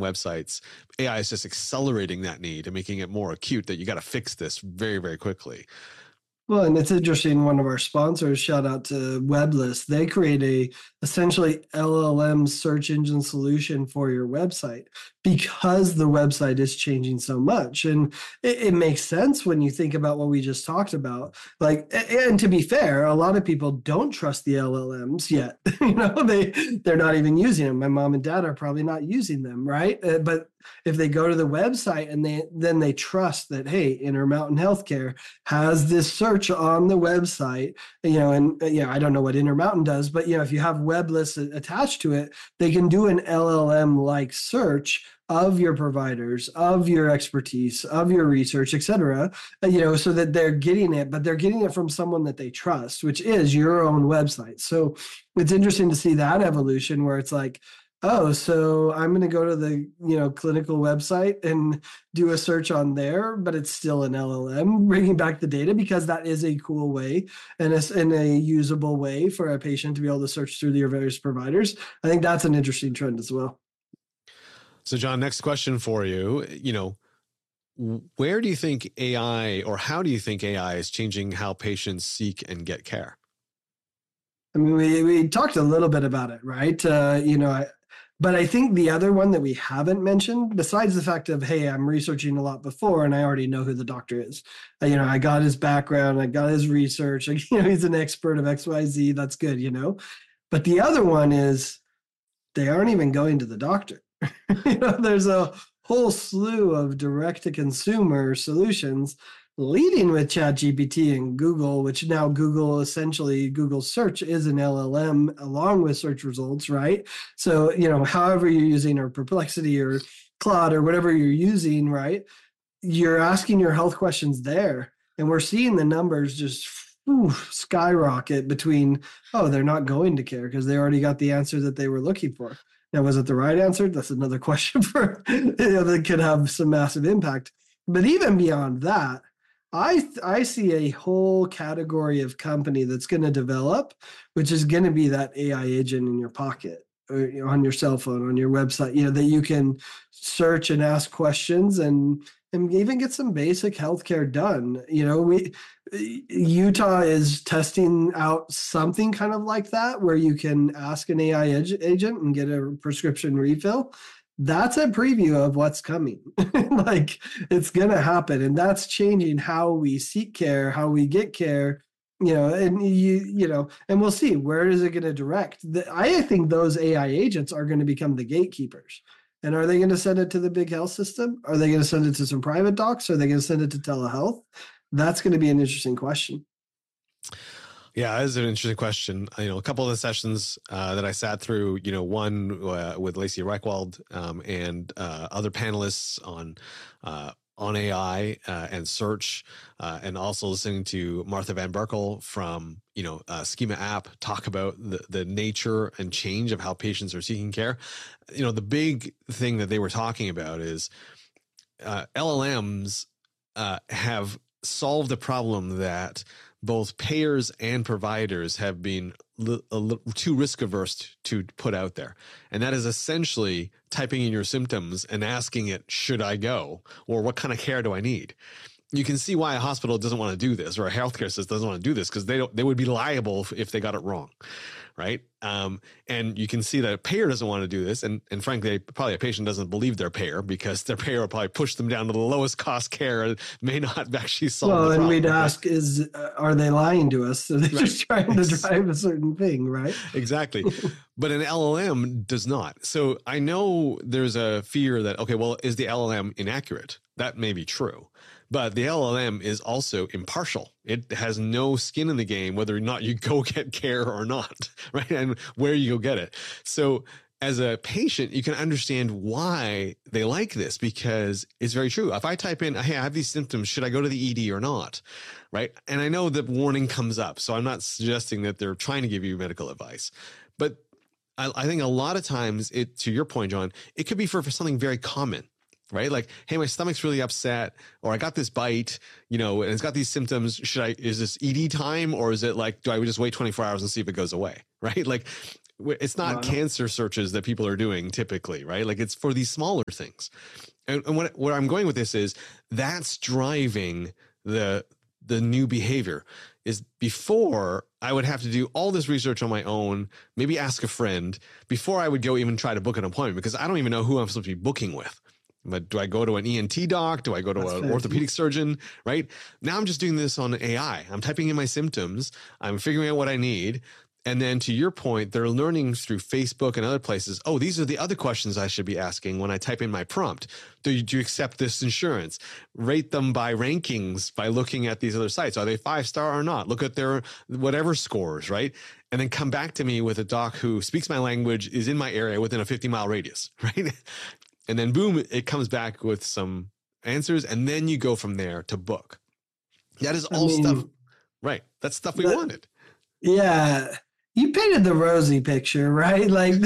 websites, AI is just accelerating that need and making it more acute that you got to fix this very, very quickly. Well, and it's interesting. One of our sponsors, shout out to Weblist, they create a essentially LLM search engine solution for your website because the website is changing so much. And it makes sense when you think about what we just talked about. Like, and to be fair, a lot of people don't trust the LLMs yet. They're not even using them. My mom and dad are probably not using them, right? But if they go to the website and then they trust that, hey, Intermountain Healthcare has this search on the website, I don't know what Intermountain does, but if you have Weblist attached to it, they can do an LLM like search of your providers, of your expertise, of your research, et cetera, so that they're getting it, but they're getting it from someone that they trust, which is your own website. So it's interesting to see that evolution where it's like, oh, so I'm going to go to the clinical website and do a search on there, but it's still an LLM bringing back the data, because that is a cool way and a usable way for a patient to be able to search through your various providers. I think that's an interesting trend as well. So, John, next question for you. Where do you think AI, or how do you think AI is changing how patients seek and get care? I mean, we talked a little bit about it, right? But I think the other one that we haven't mentioned, besides the fact of, hey, I'm researching a lot before and I already know who the doctor is. I got his background, I got his research, he's an expert of XYZ, that's good, But the other one is they aren't even going to the doctor. There's a whole slew of direct-to-consumer solutions, leading with ChatGPT and Google, which now Google search is an LLM along with search results, right? So, however you're using, or Perplexity or Claude or whatever you're using, right? You're asking your health questions there. And we're seeing the numbers just skyrocket between, they're not going to care because they already got the answer that they were looking for. Now, was it the right answer? That's another question that could have some massive impact. But even beyond that, I see a whole category of company that's going to develop, which is going to be that AI agent in your pocket, or on your cell phone, on your website, that you can search and ask questions and even get some basic healthcare done. Utah is testing out something kind of like that, where you can ask an AI agent and get a prescription refill. That's a preview of what's coming. Like, it's going to happen. And that's changing how we seek care, how we get care, and and we'll see, where is it going to direct? I think those AI agents are going to become the gatekeepers. And are they going to send it to the big health system? Are they going to send it to some private docs? Are they going to send it to telehealth? That's going to be an interesting question. Yeah, that is an interesting question. A couple of the sessions that I sat through, one with Lacey Reichwald and other panelists on AI and search, and also listening to Martha Van Berkel from Schema App talk about the nature and change of how patients are seeking care. The big thing that they were talking about is LLMs have solved a problem that both payers and providers have been too risk averse to put out there. And that is essentially typing in your symptoms and asking it, should I go? Or what kind of care do I need? You can see why a hospital doesn't want to do this, or a healthcare system doesn't want to do this, because they would be liable if they got it wrong, right? And you can see that a payer doesn't want to do this, and frankly, probably a patient doesn't believe their payer, because their payer will probably push them down to the lowest cost care and may not actually solve the problem. Well, and we'd ask, are they lying to us? Are they just trying to drive a certain thing, right? Exactly. But an LLM does not. So I know there's a fear that, okay, well, is the LLM inaccurate? That may be true. But the LLM is also impartial. It has no skin in the game, whether or not you go get care or not, right? And where you go get it. So as a patient, you can understand why they like this, because it's very true. If I type in, hey, I have these symptoms, should I go to the ED or not? Right? And I know that warning comes up, so I'm not suggesting that they're trying to give you medical advice. But I think a lot of times, to your point, John, it could be for something very common. Right? Like, hey, my stomach's really upset, or I got this bite, and it's got these symptoms. Is this ED time, or is it like, do I just wait 24 hours and see if it goes away? Right? Like, It's not Wow. cancer searches that people are doing typically, right? Like it's for these smaller things. And where I'm going with this is that's driving the new behavior. Is before I would have to do all this research on my own, maybe ask a friend before I would go even try to book an appointment, because I don't even know who I'm supposed to be booking with. But do I go to an ENT doc? Do I go to an orthopedic surgeon? Right now, I'm just doing this on AI. I'm typing in my symptoms. I'm figuring out what I need. And then to your point, they're learning through Facebook and other places. Oh, these are the other questions I should be asking when I type in my prompt. Do you accept this insurance? Rate them by rankings by looking at these other sites. Are they 5-star or not? Look at their whatever scores, right? And then come back to me with a doc who speaks my language, is in my area within a 50-mile radius, right? And then boom, it comes back with some answers. And then you go from there to book. That is all stuff, right? That's stuff we wanted. Yeah. You painted the rosy picture, right? Like,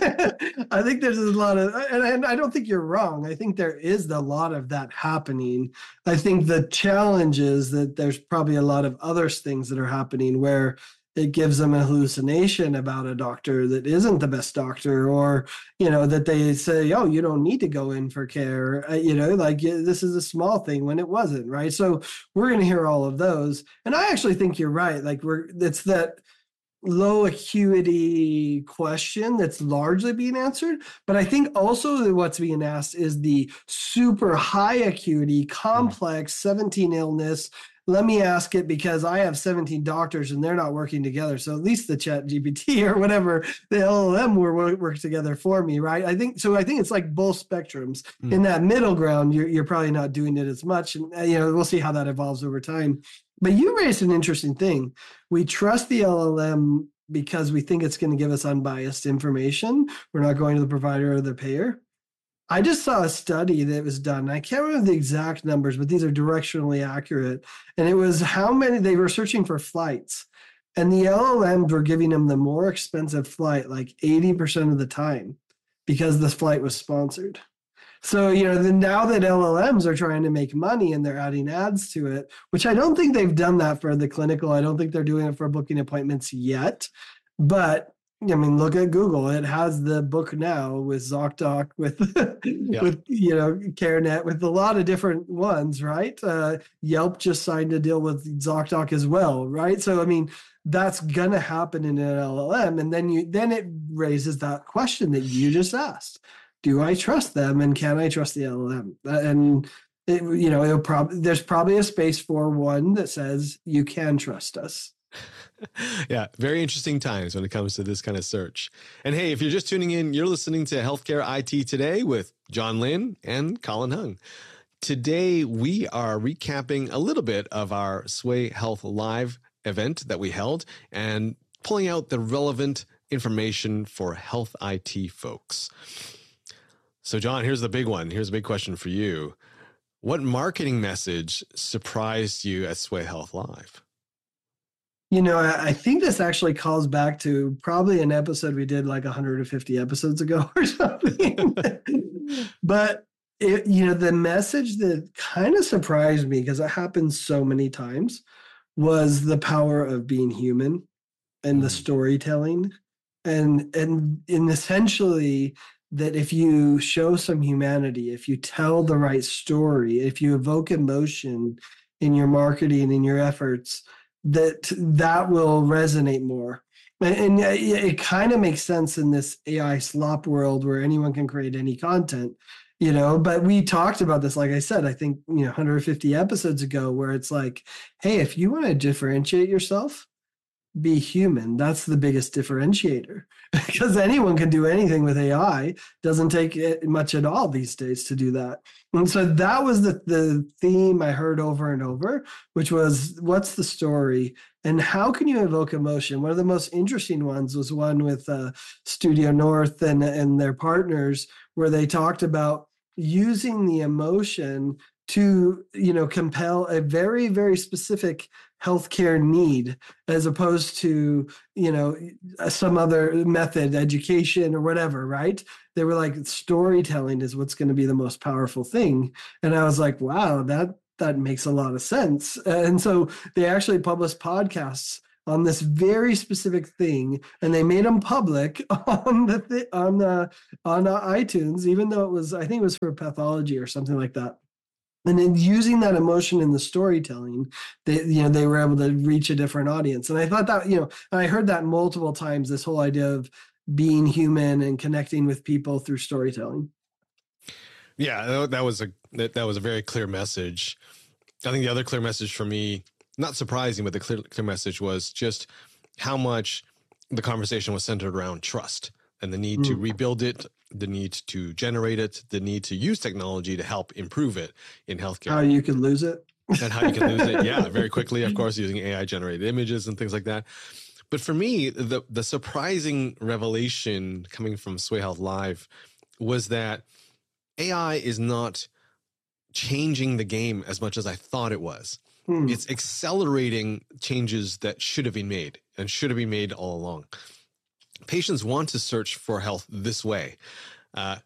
I think there's a lot of, and I don't think you're wrong. I think there is a lot of that happening. I think the challenge is that there's probably a lot of other things that are happening where it gives them a hallucination about a doctor that isn't the best doctor, or, that they say, oh, you don't need to go in for care, like this is a small thing when it wasn't, right? So we're going to hear all of those. And I actually think you're right. Like it's that low acuity question that's largely being answered. But I think also what's being asked is the super high acuity, complex 17 illness. Let me ask it because I have 17 doctors and they're not working together. So at least the Chat GPT or whatever, the LLM will work together for me, right? I think it's like both spectrums. In that middle ground, you're probably not doing it as much. And, we'll see how that evolves over time. But you raised an interesting thing. We trust the LLM because we think it's going to give us unbiased information. We're not going to the provider or the payer. I just saw a study that was done. I can't remember the exact numbers, but these are directionally accurate. And it was how many they were searching for flights. And the LLMs were giving them the more expensive flight like 80% of the time because the flight was sponsored. So, now that LLMs are trying to make money and they're adding ads to it, which I don't think they've done that for the clinical. I don't think they're doing it for booking appointments yet. But look at Google. It has the book now with ZocDoc, with CareNet, with a lot of different ones, right? Yelp just signed a deal with ZocDoc as well, right? So, that's gonna happen in an LLM, and then it raises that question that you just asked. Do I trust them, and can I trust the LLM? And there's probably a space for one that says you can trust us. Yeah, very interesting times when it comes to this kind of search. And hey, if you're just tuning in, you're listening to Healthcare IT Today with John Lynn and Colin Hung. Today, we are recapping a little bit of our Sway Health Live event that we held and pulling out the relevant information for health IT folks. So, John, here's the big one. Here's a big question for you. What marketing message surprised you at Sway Health Live? I think this actually calls back to probably an episode we did like 150 episodes ago or something. But, the message that kind of surprised me, because it happens so many times, was the power of being human and the storytelling. And essentially, that if you show some humanity, if you tell the right story, if you evoke emotion in your marketing, in your efforts, that will resonate more. And it kind of makes sense in this AI slop world where anyone can create any content, but we talked about this, like I said, I think, 150 episodes ago, where it's like, hey, if you want to differentiate yourself, be human. That's the biggest differentiator, because anyone can do anything with AI. Doesn't take much at all these days to do that. And so that was the theme I heard over and over, which was, what's the story and how can you evoke emotion? One of the most interesting ones was one with Studio North and their partners, where they talked about using the emotion to, compel a very, very specific healthcare need, as opposed to, some other method, education or whatever, right? They were like, storytelling is what's going to be the most powerful thing. And I was like, wow, that makes a lot of sense. And so they actually published podcasts on this very specific thing, and they made them public on iTunes, even though I think it was for pathology or something like that. And then using that emotion in the storytelling, they were able to reach a different audience. And I thought that, I heard that multiple times, this whole idea of being human and connecting with people through storytelling. Yeah, that was a very clear message. I think the other clear message for me, not surprising, but the clear message was just how much the conversation was centered around trust and the need to rebuild it, the need to generate it, the need to use technology to help improve it in healthcare. How you could lose it. And how you can lose it. Yeah, very quickly, of course, using AI generated images and things like that. But for me, the surprising revelation coming from Sway Health Live was that AI is not changing the game as much as I thought it was. It's accelerating changes that should have been made and should have been made all along. Patients want to search for health this way. I'm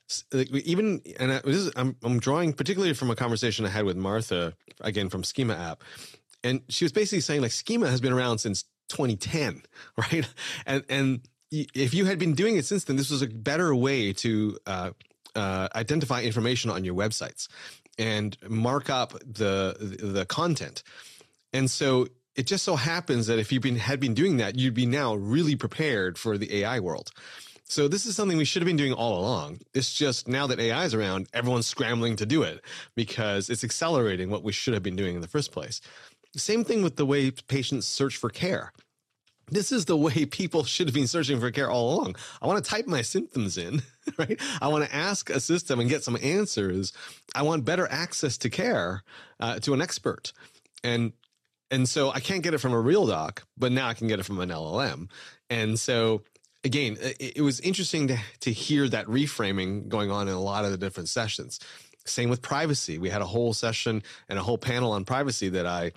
drawing particularly from a conversation I had with Martha, again, from Schema app. And she was basically saying, like, Schema has been around since 2010, right? And if you had been doing it since then, this was a better way to identify information on your websites and mark up the content. And so it just so happens that if you had been doing that, you'd be now really prepared for the AI world. So this is something we should have been doing all along. It's just now that AI is around, everyone's scrambling to do it because it's accelerating what we should have been doing in the first place. Same thing with the way patients search for care. This is the way people should have been searching for care all along. I want to type my symptoms in, right? I want to ask a system and get some answers. I want better access to care, to an expert. And so I can't get it from a real doc, but now I can get it from an LLM. And so again, it was interesting to hear that reframing going on in a lot of the different sessions. Same with privacy. We had a whole session and a whole panel on privacy that I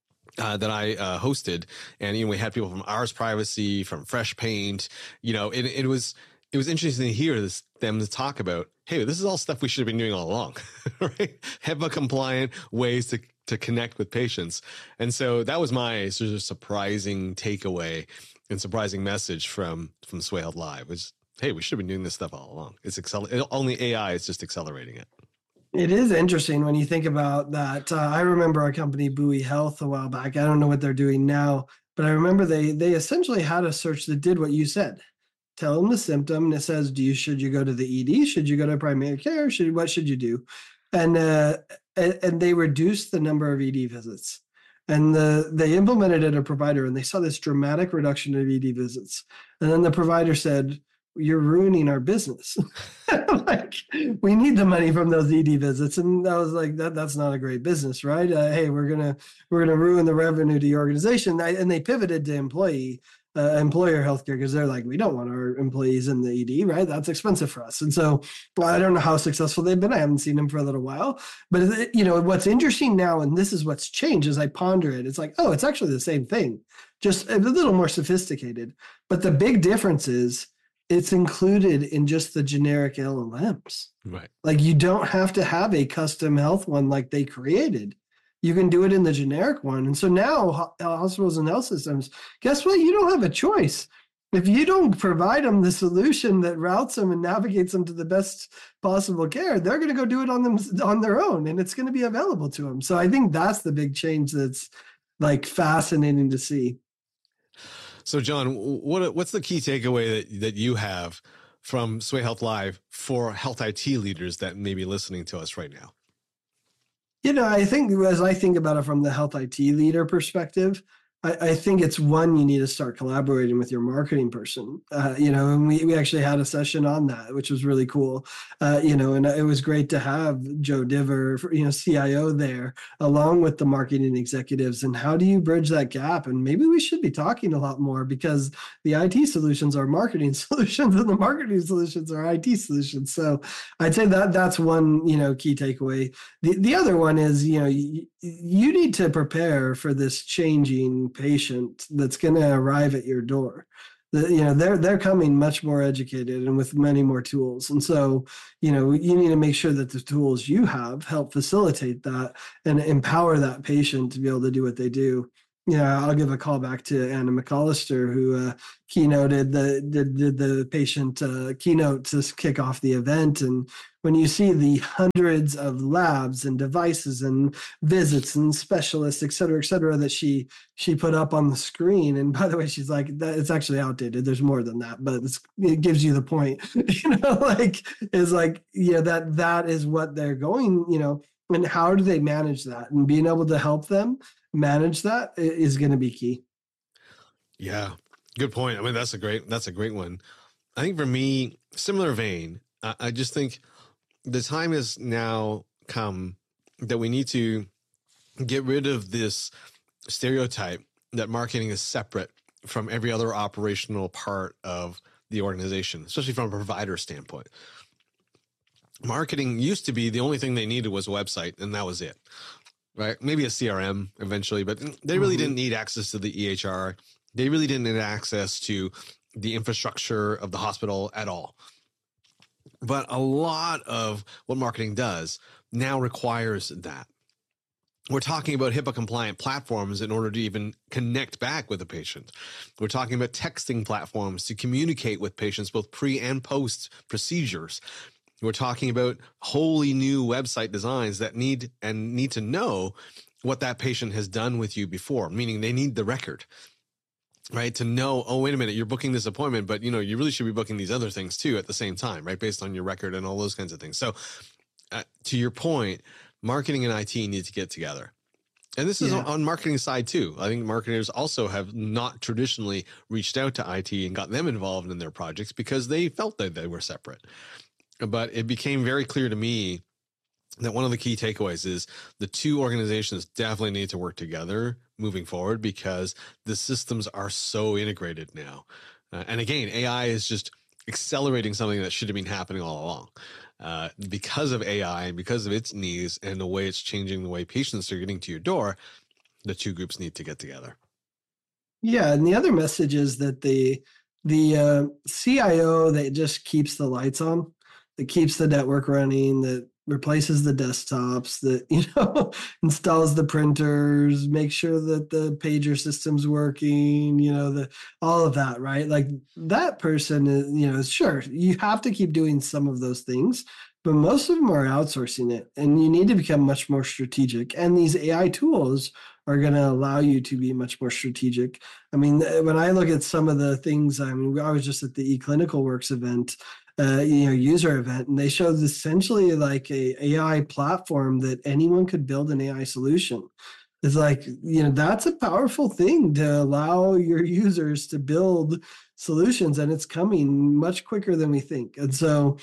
hosted, and we had people from Ars Privacy, from Fresh Paint. It was interesting to hear them to talk about, hey, this is all stuff we should have been doing all along, right? HIPAA compliant ways to connect with patients. And so that was my sort of surprising takeaway and surprising message from Sway Health Live was, hey, we should have been doing this stuff all along. It's only AI is just accelerating it. It is interesting when you think about that. I remember our company, Buoy Health, a while back. I don't know what they're doing now, but I remember they essentially had a search that did what you said. Tell them the symptom, and it says, should you go to the ED? Should you go to primary care? What should you do? And they reduced the number of ED visits. And they implemented it at a provider, and they saw this dramatic reduction of ED visits. And then the provider said, you're ruining our business. Like, we need the money from those ED visits. And I was like, that's not a great business, right? Hey, we're gonna ruin the revenue to your organization. And they pivoted to employer healthcare because they're like, we don't want our employees in the ED, right? That's expensive for us. And so, I don't know how successful they've been. I haven't seen them for a little while. But what's interesting now, and this is what's changed as I ponder it, it's like, oh, it's actually the same thing, just a little more sophisticated. But the big difference is, it's included in just the generic LLMs. Right. Like, you don't have to have a custom health one like they created. You can do it in the generic one. And so now hospitals and health systems, guess what? You don't have a choice. If you don't provide them the solution that routes them and navigates them to the best possible care, they're going to go do it on their own, and it's going to be available to them. So I think that's the big change that's like fascinating to see. So, John, what's the key takeaway that you have from Sway Health Live for health IT leaders that may be listening to us right now? I think as I think about it from the health IT leader perspective, I think it's one, you need to start collaborating with your marketing person, and we actually had a session on that, which was really cool, and it was great to have Joe Diver, CIO there, along with the marketing executives. And how do you bridge that gap? And maybe we should be talking a lot more, because the IT solutions are marketing solutions and the marketing solutions are IT solutions. So I'd say that's one, key takeaway. The other one is, you need to prepare for this changing patient that's going to arrive at your door. They're coming much more educated and with many more tools. And so, you need to make sure that the tools you have help facilitate that and empower that patient to be able to do what they do. Yeah, I'll give a call back to Anna McAllister, who keynoted the patient keynote to kick off the event. And when you see the hundreds of labs and devices and visits and specialists, et cetera, that she put up on the screen, and by the way, she's like, that it's actually outdated. There's more than that, but it gives you the point. Like is like that is what they're going. And how do they manage that, and being able to help them manage that is going to be key. Yeah, good point. I mean, that's a great one. I think for me, similar vein, I just think the time has now come that we need to get rid of this stereotype that marketing is separate from every other operational part of the organization, especially from a provider standpoint. Marketing used to be the only thing they needed was a website, and that was it. Right? Maybe a CRM eventually, but they really didn't need access to the EHR. They really didn't need access to the infrastructure of the hospital at all. But a lot of what marketing does now requires that. We're talking about HIPAA compliant platforms in order to even connect back with a patient. We're talking about texting platforms to communicate with patients, both pre and post procedures. We're talking about wholly new website designs that need to know what that patient has done with you before, meaning they need the record, right? To know, oh, wait a minute, you're booking this appointment, but you really should be booking these other things too at the same time, right? Based on your record and all those kinds of things. So to your point, marketing and IT need to get together. And this is on marketing side too. I think marketers also have not traditionally reached out to IT and got them involved in their projects because they felt that they were separate. But it became very clear to me that one of the key takeaways is the two organizations definitely need to work together moving forward because the systems are so integrated now. And again, AI is just accelerating something that should have been happening all along. Because of AI and because of its needs and the way it's changing the way patients are getting to your door, the two groups need to get together. Yeah, and the other message is that the CIO that just keeps the lights on, that keeps the network running, that replaces the desktops, that installs the printers, makes sure that the pager system's working, all of that, right? Like that person is, sure, you have to keep doing some of those things, but most of them are outsourcing it, and you need to become much more strategic. And these AI tools are going to allow you to be much more strategic. I mean, when I look at some of the things, I was just at the eClinicalWorks event, user event, and they showed essentially like a AI platform that anyone could build an AI solution. It's like, that's a powerful thing to allow your users to build solutions, and it's coming much quicker than we think. And so,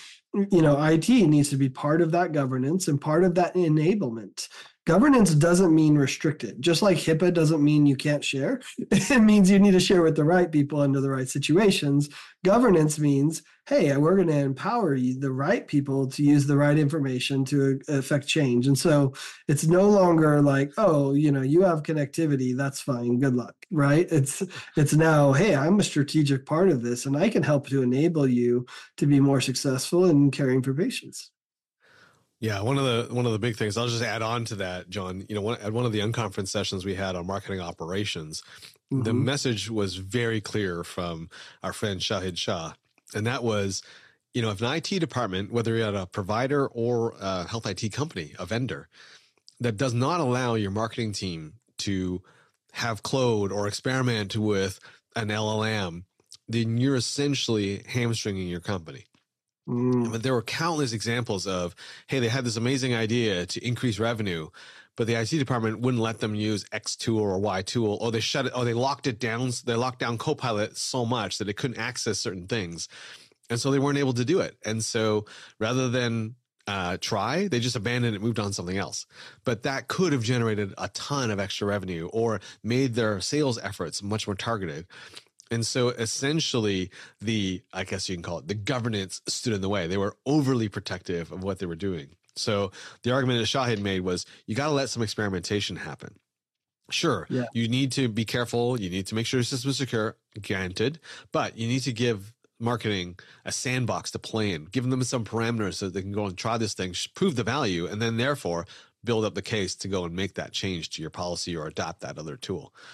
IT needs to be part of that governance and part of that enablement. Governance doesn't mean restricted. Just like HIPAA doesn't mean you can't share. It means you need to share with the right people under the right situations. Governance means, hey, we're going to empower the right people to use the right information to affect change. And so it's no longer like, oh, you have connectivity, that's fine, good luck, right? It's now, hey, I'm a strategic part of this, and I can help to enable you to be more successful in caring for patients. Yeah, one of the big things, I'll just add on to that, John, at one of the unconference sessions we had on marketing operations, the message was very clear from our friend Shahid Shah. And that was, if an IT department, whether you're at a provider or a health IT company, a vendor, that does not allow your marketing team to have Claude or experiment with an LLM, then you're essentially hamstringing your company. But there were countless examples of, hey, they had this amazing idea to increase revenue, but the IT department wouldn't let them use X tool or Y tool, or they shut it, or they locked it down. They locked down Copilot so much that it couldn't access certain things. And so they weren't able to do it. And so rather than try, they just abandoned it, moved on to something else. But that could have generated a ton of extra revenue or made their sales efforts much more targeted. And so essentially I guess you can call it, the governance stood in the way. They were overly protective of what they were doing. So the argument that Shahid made was, you got to let some experimentation happen. Sure, You need to be careful. You need to make sure your system is secure, granted, but you need to give marketing a sandbox to play in, give them some parameters so they can go and try this thing, prove the value, and then therefore build up the case to go and make that change to your policy or adopt that other tool.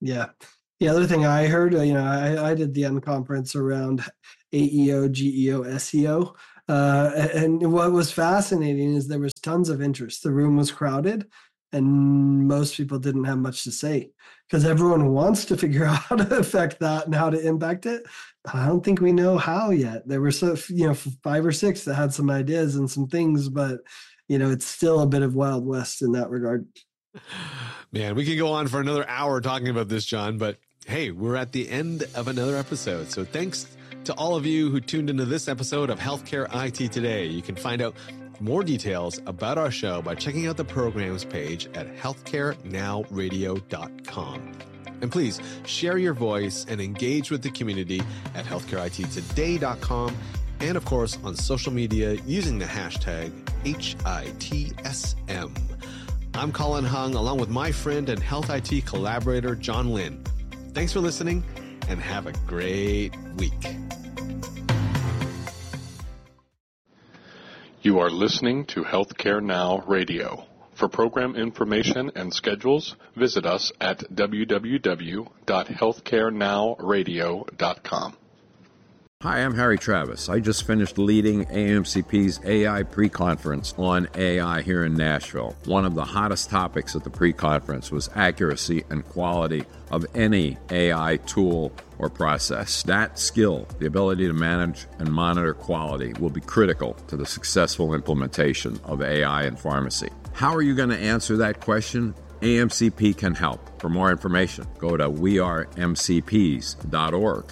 Yeah. The other thing I heard, I did the unconference around AEO, GEO, SEO. And what was fascinating is there was tons of interest. The room was crowded and most people didn't have much to say because everyone wants to figure out how to affect that and how to impact it. But I don't think we know how yet. There were 5 or 6 that had some ideas and some things, but it's still a bit of Wild West in that regard. Man, we could go on for another hour talking about this, John, but hey, we're at the end of another episode. So thanks to all of you who tuned into this episode of Healthcare IT Today. You can find out more details about our show by checking out the programs page at healthcarenowradio.com. And please share your voice and engage with the community at healthcareitttoday.com and, of course, on social media using the hashtag HITSM. I'm Colin Hung, along with my friend and Health IT collaborator, John Lynn. Thanks for listening, and have a great week. You are listening to Healthcare Now Radio. For program information and schedules, visit us at www.healthcarenowradio.com. Hi, I'm Harry Travis. I just finished leading AMCP's AI pre-conference on AI here in Nashville. One of the hottest topics at the pre-conference was accuracy and quality of any AI tool or process. That skill, the ability to manage and monitor quality, will be critical to the successful implementation of AI in pharmacy. How are you going to answer that question? AMCP can help. For more information, go to wearemcps.org.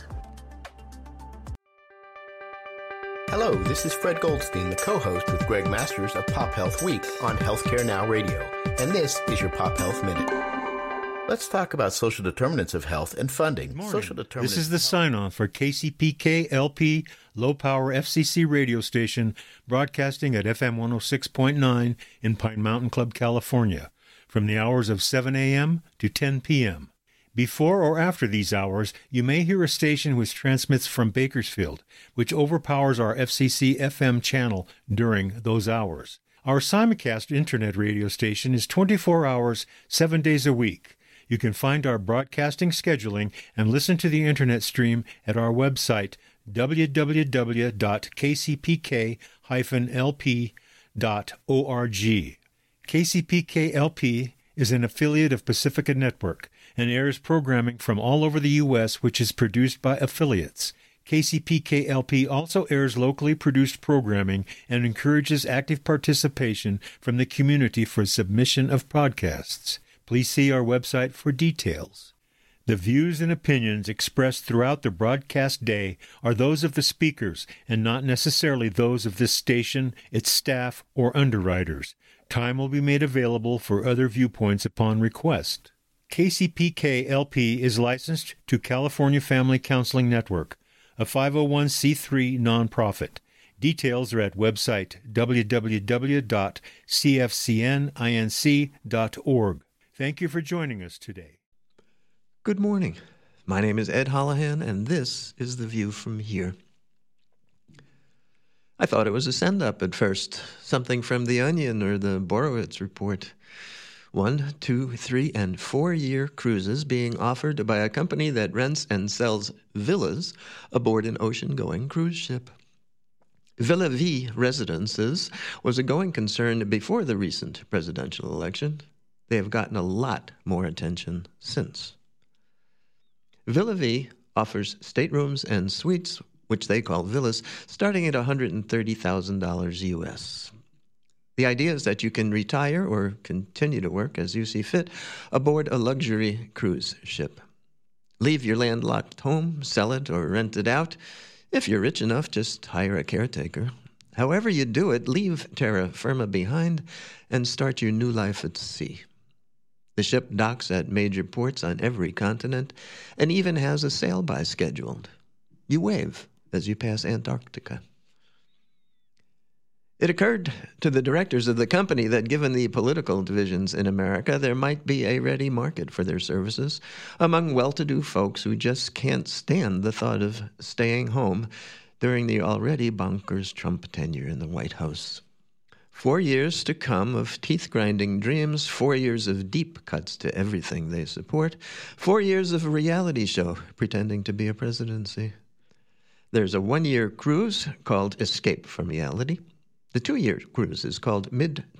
Hello, this is Fred Goldstein, the co-host with Greg Masters of Pop Health Week on Healthcare Now Radio, and this is your Pop Health Minute. Let's talk about social determinants of health and funding. Social determinants. This is the sign-off for KCPK-LP low-power FCC radio station broadcasting at FM 106.9 in Pine Mountain Club, California, from the hours of 7 a.m. to 10 p.m. Before or after these hours, you may hear a station which transmits from Bakersfield, which overpowers our FCC FM channel during those hours. Our simulcast internet radio station is 24 hours, 7 days a week. You can find our broadcasting scheduling and listen to the internet stream at our website, www.kcpk-lp.org. KCPK-LP is an affiliate of Pacifica Network and airs programming from all over the U.S., which is produced by affiliates. KCPK-LP also airs locally produced programming and encourages active participation from the community for submission of podcasts. Please see our website for details. The views and opinions expressed throughout the broadcast day are those of the speakers and not necessarily those of this station, its staff, or underwriters. Time will be made available for other viewpoints upon request. KCPK-LP is licensed to California Family Counseling Network, a 501c3 nonprofit. Details are at website www.cfcninc.org. Thank you for joining us today. Good morning. My name is Ed Holohan, and this is The View from Here. I thought it was a send-up at first, something from The Onion or the Borowitz Report. 1, 2, 3, and 4-year cruises being offered by a company that rents and sells villas aboard an ocean-going cruise ship. Villa V Residences was a going concern before the recent presidential election. They have gotten a lot more attention since. Villa V offers staterooms and suites, which they call villas, starting at $130,000 U.S. The idea is that you can retire or continue to work as you see fit aboard a luxury cruise ship. Leave your landlocked home, sell it, or rent it out. If you're rich enough, just hire a caretaker. However you do it, leave terra firma behind and start your new life at sea. The ship docks at major ports on every continent and even has a sail-by scheduled. You wave as you pass Antarctica. It occurred to the directors of the company that given the political divisions in America, there might be a ready market for their services among well-to-do folks who just can't stand the thought of staying home during the already bonkers Trump tenure in the White House. 4 years to come of teeth-grinding dreams, 4 years of deep cuts to everything they support, 4 years of a reality show pretending to be a presidency. There's a 1-year cruise called Escape from Reality. The 2-year cruise is called Mid